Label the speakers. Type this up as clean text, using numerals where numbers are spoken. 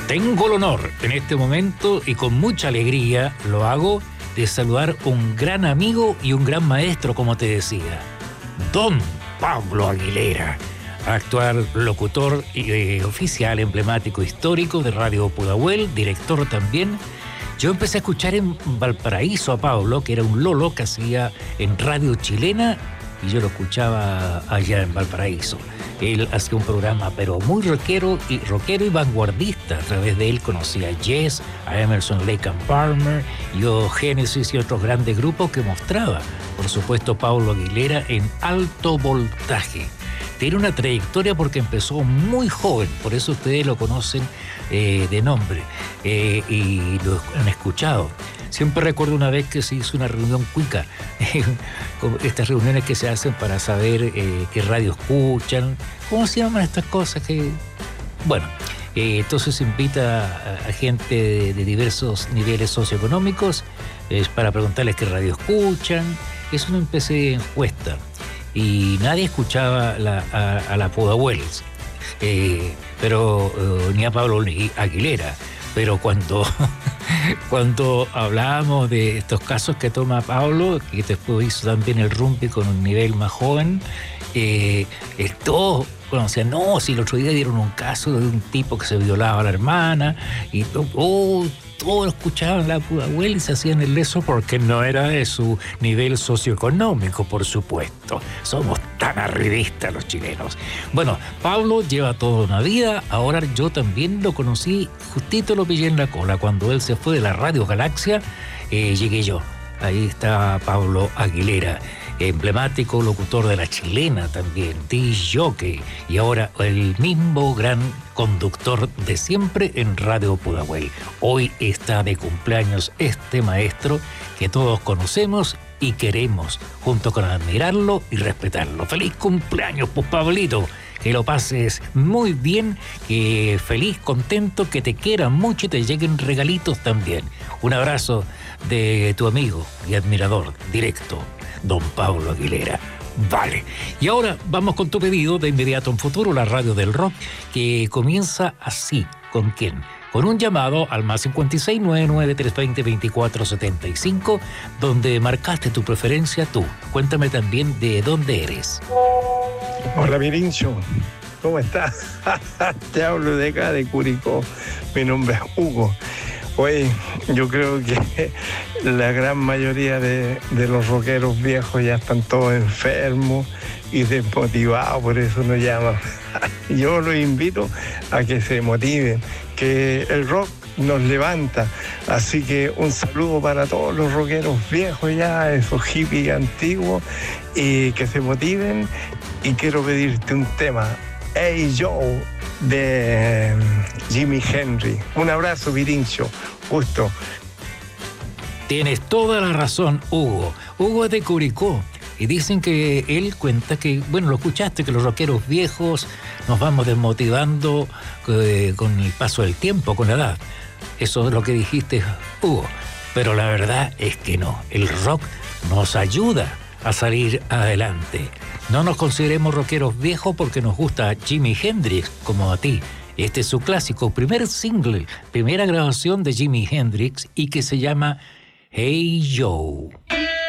Speaker 1: Tengo el honor en este momento y con mucha alegría lo hago de saludar un gran amigo y un gran maestro, como te decía, don Pablo Aguilera, actual locutor oficial, emblemático, histórico de Radio Pudahuel, director también. Yo empecé a escuchar en Valparaíso a Pablo, que era un lolo que hacía en Radio Chilena, y yo lo escuchaba allá en Valparaíso. Él hacía un programa pero muy rockero y vanguardista. A través de él conocí a Yes, a Emerson, Lake and Palmer, yo Genesis y otros grandes grupos que mostraba, por supuesto, Pablo Aguilera en Alto Voltaje. Tiene una trayectoria porque empezó muy joven, por eso ustedes lo conocen de nombre y lo han escuchado. Siempre recuerdo una vez que se hizo una reunión cuica, estas reuniones que se hacen para saber qué radio escuchan, cómo se llaman estas cosas que... Bueno, entonces se invita a gente de diversos niveles socioeconómicos para preguntarles qué radio escuchan. Es una especie de encuesta y nadie escuchaba a la Pudahuel, pero ni a Pablo ni a Aguilera. Pero cuando hablábamos de estos casos que toma Pablo, que después hizo también el rumpi con un nivel más joven, todos conocían, no, si el otro día dieron un caso de un tipo que se violaba a la hermana, y todos escuchaban la Pudahuel y se hacían el leso porque no era de su nivel socioeconómico, por supuesto. Somos tan arribistas los chilenos. Bueno, Pablo lleva toda una vida, ahora yo también lo conocí, justito lo pillé en la cola. Cuando él se fue de la Radio Galaxia, llegué yo. Ahí está Pablo Aguilera, emblemático locutor de La Chilena también, disc jockey, y ahora el mismo gran conductor de siempre en Radio Pudahuel. Hoy está de cumpleaños este maestro que todos conocemos y queremos, junto con admirarlo y respetarlo. ¡Feliz cumpleaños, pues, Pablito! Que lo pases muy bien, que feliz, contento, que te quieran mucho y te lleguen regalitos también. Un abrazo de tu amigo y admirador directo, don Pablo Aguilera. Vale. Y ahora vamos con tu pedido de inmediato en Futuro, la radio del rock, que comienza así. ¿Con quién? Con un llamado al más 56993202475, donde marcaste tu preferencia tú. Cuéntame también de dónde eres.
Speaker 2: Hola, Mirincho. ¿Cómo estás? Te hablo de acá, de Curicó. Mi nombre es Hugo. Oye, yo creo que la gran mayoría de los rockeros viejos ya están todos enfermos y desmotivados, por eso nos llaman. Yo los invito a que se motiven, que el rock nos levanta. Así que un saludo para todos los rockeros viejos ya, esos hippies antiguos, y que se motiven. Y quiero pedirte un tema, Hey Joe, de Jimi Hendrix. Un abrazo, Virincho. Justo.
Speaker 1: Tienes toda la razón, Hugo. Hugo es de Curicó. Y dicen que él cuenta que, bueno, lo escuchaste, que los rockeros viejos nos vamos desmotivando con el paso del tiempo, con la edad. Eso es lo que dijiste, Hugo. Pero la verdad es que no. El rock nos ayuda a salir adelante. No nos consideremos rockeros viejos porque nos gusta Jimi Hendrix, como a ti. Este es su clásico, primer single, primera grabación de Jimi Hendrix y que se llama Hey Joe.